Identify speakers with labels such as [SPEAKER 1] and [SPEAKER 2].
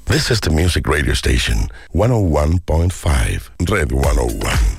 [SPEAKER 1] This is the music radio station 101.5 Red 101.